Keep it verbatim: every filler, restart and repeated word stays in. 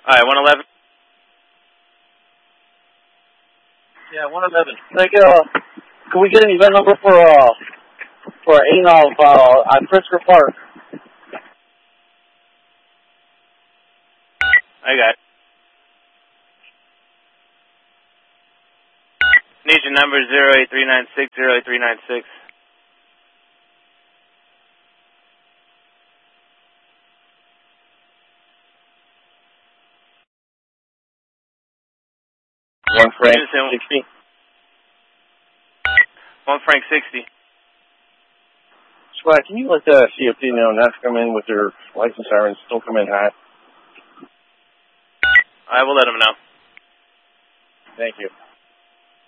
Alright, one eleven. Yeah, one eleven. Like, uh, can we get an event number for, uh, for eight of, uh, at Pritzker Park? I got it. Need your number zero eight three nine six zero eight three nine six. One Frank sixty. One Frank sixty. Squad, can you let the C F T know not to come in with their license sirens? Don't come in hot. I will let him know. Thank you.